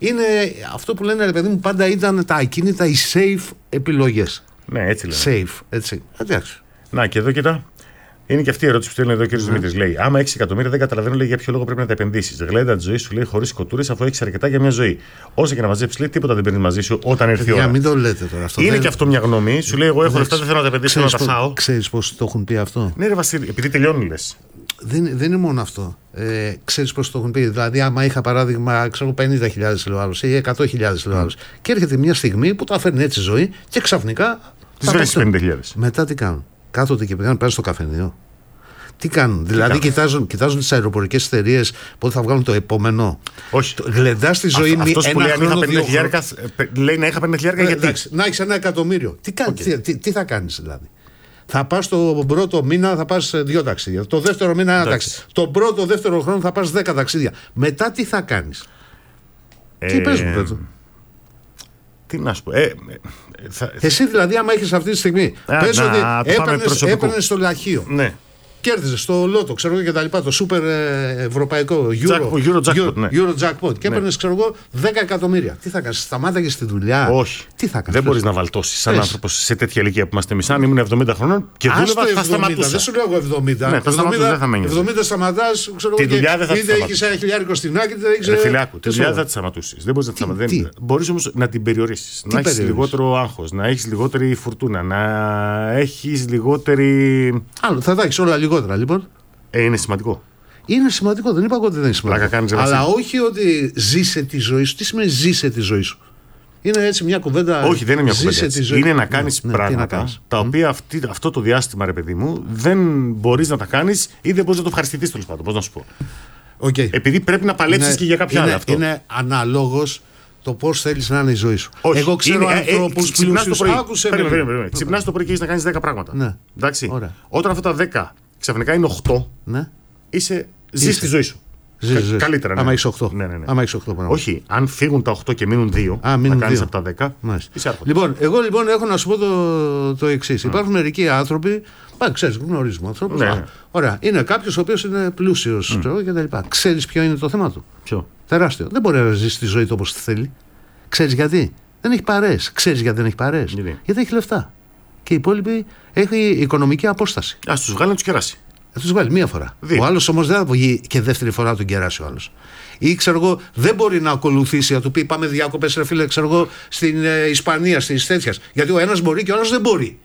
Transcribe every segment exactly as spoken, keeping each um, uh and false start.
Είναι αυτό που λένε, ρε παιδί μου, πάντα ήταν τα ακίνητα οι safe επιλογές. Ναι, έτσι λένε. Safe, έτσι. Εντάξει. Να, και εδώ κοίτα. Είναι και αυτή η ερώτηση που στέλνει εδώ ο κ. Ναι. Δημήτρης. Λέει: Άμα έχεις εκατομμύρια, δεν καταλαβαίνω λέει, για ποιο λόγο πρέπει να τα επενδύσεις. Γλέντα τη ζωή σου λέει χωρίς κοτούρες, αφού έχεις αρκετά για μια ζωή. Όσο και να μαζέψεις, λέει τίποτα δεν παίρνει μαζί σου όταν έρθει η ώρα. Για μην το λέτε τώρα αυτό. Είναι δεν... και αυτό μια γνώμη. Σου λέει: Εγώ έχω λεφτά, δεν θέλω να τα επενδύσω, να τα φάω. Ξέρεις πώς το έχουν πει αυτό? Ναι, ρε Βασίλη, επειδή τελειώνει λες. Δεν, δεν είναι μόνο αυτό. Ε, ξέρεις πώς το έχουν πει. Δηλαδή, άμα είχα παράδειγμα ξέρω, πενήντα χιλιάδες λέω άλλος ή εκατό χιλιάδες λέω άλλος, και έρχεται μια στιγμή που τα φέρνει έτσι ζωή και ξαφνικά. Τις βρέσεις πενήντα χιλιάδες. Μετά τι κάνουν? Κάθονται και πηγαίνουν πέρα στο καφενείο. Τι κάνουν? Τι δηλαδή, κάνουν? Κοιτάζουν, κοιτάζουν τις αεροπορικές εταιρείες πότε θα βγάλουν το επόμενο. Όχι. Γλεντάς τη ζωή. Αυτός που λέει αν είχα πενήντα χιλιάδες, λέει να είχα πενήντα χιλιάδες γιατί. Εντάξει, να έχεις ένα εκατομμύριο. Τι, okay. τι, τι, τι θα κάνεις δηλαδή? Θα πας το πρώτο μήνα, θα πας δύο ταξίδια. Το δεύτερο μήνα ένα ταξίδι. Το πρώτο, δεύτερο χρόνο θα πας δέκα ταξίδια. Μετά τι θα κάνεις? Ε, τι πες μου, Πέτρο? Τι να σου πω. Ε, θα... Εσύ δηλαδή, άμα έχεις αυτή τη στιγμή, α, πες να, ότι έπαιρνες στο λαχείο. Ναι. Κέρδιζε στο Λότο, ξέρω εγώ και τα λοιπά, το σούπερ ευρωπαϊκό Euro, Euro, Euro Jackpot, ναι. Euro Jackpot και έπαιρνε, ναι. ξέρω εγώ, δέκα εκατομμύρια. Τι θα κάνεις? Σταμάταγες στη δουλειά? Όχι. Τι θα κάνεις? Δεν μπορείς να βαλτώσεις σαν άνθρωπος σε τέτοια ηλικία που είμαστε εμείς. Αν ήμουν εβδομήντα χρονών και δούλευα, θα σταματούσα. Δεν σου λέω εγώ εβδομήντα. Ναι, θα σταματούσα, δεν θα με νοιάζει. εβδομήντα σταματάς, ξέρω εγώ. Είτε έχεις ένα χιλιάρικο στην άκρη, είτε έχεις. Ρε φιλάκου, τη δουλειά θα τη σταματούσεις. Δεν μπορείς να τη σταματήσεις. Μπορείς όμως να την περιορίσεις. Να έχεις λιγότερο άγχος, να έχεις λιγότερη φουρτούνα, να έχεις λιγότερη. Άλλο, θα τα έχεις όλα λιγότερα λοιπόν. Ε, είναι σημαντικό. Είναι σημαντικό, δεν είπα ότι δεν είναι σημαντικό. Κάνεις, αλλά όχι ότι ζήσε τη ζωή σου. Τι σημαίνει ζήσε τη ζωή σου? Είναι έτσι μια κουβέντα. Όχι, δεν είναι μια κουβέντα. Ζωή... Είναι να κάνεις ναι, πράγματα ναι, κάνεις. τα οποία αυτή, αυτό το διάστημα, ρε παιδί μου, δεν μπορείς να τα κάνεις ή δεν μπορείς να το ευχαριστηθείς τέλος πάντων. Πώς να σου πω. Okay. Επειδή πρέπει να παλέψεις είναι, και για κάποια είναι, άλλα. Αυτό. Είναι αναλόγως το πώς θέλεις να είναι η ζωή σου. Όχι, εγώ ξέρω ανθρώπους πλούσιους. Άκουσε με. Ξυπνάς το πρωί και έχεις να κάνεις δέκα πράγματα. Ναι. Εντάξει. Όταν αυτά τα δέκα ξαφνικά είναι οκτώ, ναι. είσαι, ζεις τη ζωή σου. Ζεις, Κα, ζεις. Καλύτερα. Ναι. Άμα έχεις οκτώ. Ναι, ναι, ναι. Άμα έχεις οκτώ όχι, αν φύγουν τα οκτώ και μείνουν δύο, Α, μείνουν να κάνεις δύο. από τα δέκα. Είσαι άρχοντας. Λοιπόν, εγώ λοιπόν έχω να σου πω το, το εξής. Mm. Υπάρχουν μερικοί άνθρωποι, πά, ξέρεις, γνωρίζουμε ανθρώπους. Ναι. Α, ωραία, είναι κάποιος ο οποίος είναι πλούσιος mm. και τα λοιπά. Ξέρεις ποιο είναι το θέμα του? Ποιο? Τεράστιο. Δεν μπορεί να ζήσει τη ζωή του όπως θέλει. Ξέρεις γιατί? Δεν έχει παρέες. Ξέρεις γιατί δεν έχει παρέες? Γιατί? Γιατί έχει λεφτά. Και οι υπόλοιποι έχει οικονομική απόσταση. Ας τους βγάλει να τους κεράσει. Θα τους βγάλει μία φορά. Δύο. Ο άλλος όμως δεν θα βγει και δεύτερη φορά να τον κεράσει ο άλλος. Ή ξέρω εγώ, δεν μπορεί να ακολουθήσει, να του πει πάμε διακοπές, ρε φίλε, ξέρω εγώ, στην ε, Ισπανία, στις τέτοιες. Γιατί ο ένας μπορεί και ο άλλος δεν μπορεί.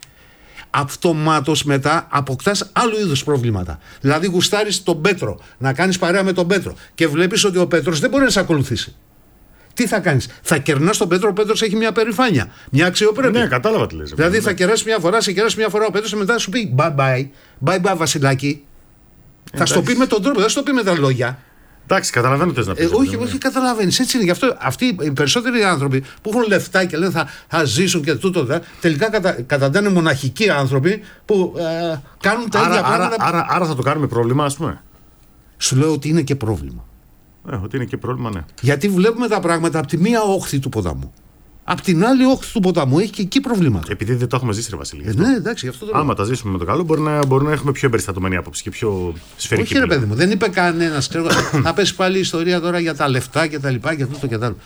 Αυτομάτως μετά αποκτάς άλλου είδους προβλήματα. Δηλαδή, γουστάρεις τον Πέτρο, να κάνεις παρέα με τον Πέτρο και βλέπεις ότι ο Πέτρος δεν μπορεί να σε ακολουθήσει. Τι θα κάνεις? Θα κερνάς τον Πέτρο, ο Πέτρος έχει μια περηφάνεια, μια αξιοπρέπεια. Ναι, κατάλαβα τι λες. Δηλαδή, θα κεράσει μια φορά, σε κεράσει μια φορά ο Πέτρος και μετά θα σου πει bye bye, bye bye Βασιλάκη. Θα σου το πει με τον τρόπο, δεν σου το πει με τα λόγια. Εντάξει, καταλαβαίνω τι θες να πεις. Ε, όχι, όχι, καταλαβαίνεις. Έτσι είναι. Γι' αυτό αυτοί οι περισσότεροι άνθρωποι που έχουν λεφτά και λένε θα, θα ζήσουν και τούτο, δε, τελικά κατα, καταντάνε μοναχικοί άνθρωποι που ε, κάνουν τα άρα, ίδια πράγματα. Άρα, άρα, άρα θα το κάνουμε πρόβλημα, ας πούμε. Σου λέω ότι είναι και πρόβλημα. Ε, ότι είναι και πρόβλημα, ναι. Γιατί βλέπουμε τα πράγματα από τη μία όχθη του ποταμού. Απ' την άλλη όχθη του ποταμού έχει και εκεί προβλήματα. Επειδή δεν το έχουμε ζήσει, ρε Βασίλη. Ε, ναι, εντάξει, γι' αυτό το λέω. Άμα τα ζήσουμε με το καλό, μπορεί να, μπορεί να έχουμε πιο εμπεριστατωμένη άποψη και πιο σφαιρική. Όχι, ρε παιδί μου, δεν είπε κανένα. Θα πέσει πάλι η ιστορία τώρα για τα λεφτά και τα λοιπά και τούτο και τα άλλο.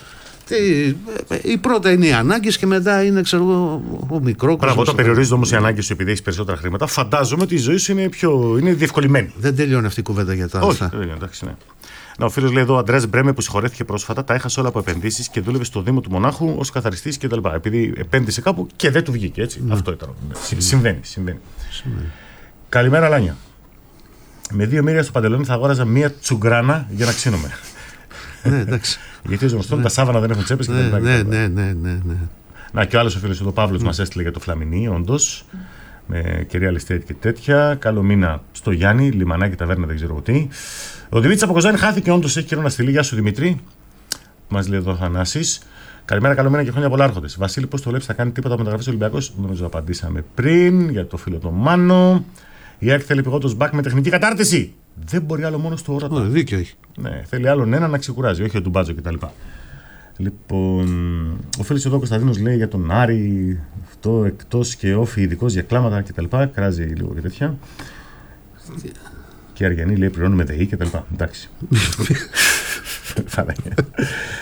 Η πρώτα είναι οι ανάγκες και μετά είναι, ξέρω εγώ, ο μικρό κόσμο. Πράγμα, όταν περιορίζονται όμως οι ανάγκες σου επειδή έχεις περισσότερα χρήματα, φαντάζομαι ότι η ζωή σου είναι πιο είναι διευκολυμένη. Δεν τελειώνει αυτή η κουβέντα για τα λεφτά. Όχι, εντάξει, ναι. Να, ο φίλος λέει εδώ: ο Αντρέας Μπρέμε που συγχωρέθηκε πρόσφατα, τα έχασε όλα από επενδύσεις και δούλευε στο Δήμο του Μονάχου ως καθαριστής κτλ. Επειδή επένδυσε κάπου και δεν του βγήκε έτσι. Ναι. Αυτό ήταν. Ναι. Συμβαίνει. συμβαίνει. συμβαίνει. Καλημέρα, Λάνια. Με δύο μοίρια στο παντελόνι θα αγόραζα μία τσουγκράνα για να ξύνομαι. Ναι, εντάξει. Γιατί ως γνωστόν τα σάβανα δεν έχουν τσέπες και ναι, τα ναι, ναι, ναι, ναι, ναι. Να, και ο άλλος ο φίλος εδώ, ο Παύλος, mm. μας έστειλε για το Φλαμινί, όντως. Με κυρία Λιστέτη και τέτοια. Καλό μήνα στο Γιάννη, λιμανάκι, ταβέρνα, δεν ξέρω τι. Ο Δημήτρης από Κοζάνη χάθηκε, όντως έχει καιρό να στείλει. Γεια σου Δημήτρη. Μας λέει εδώ ο Θανάσης. Καλημέρα, καλό μήνα και χρόνια πολλά άρχοντες. Βασίλη, πώς το βλέπεις, θα κάνει τίποτα μεταγραφές Ολυμπιακός? Νομίζω απαντήσαμε πριν για το φίλο του Μάνο. Η ΑΕΚ θέλει πηγόντως μπακ με τεχνική κατάρτιση. Δεν μπορεί άλλο μόνο στο όρατο. Oh, δίκιο έχει. Ναι, θέλει άλλον ένα να ξεκουράζει, όχι ο Ντουμπάτζο κτλ. Λοιπόν, ο φίλος εδώ Κωνσταντίνος λέει για τον Άρη, αυτό εκτός και όφη ειδικός για κλάματα κτλ. Κράζει λίγο και τέτοια. Και η Αργιανή λέει πληρώνουμε ΔΕΗ κτλ. Εντάξει.